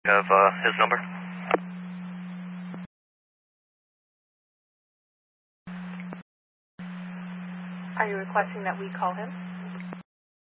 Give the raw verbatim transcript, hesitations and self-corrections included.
Have uh, his number? Are you requesting that we call him?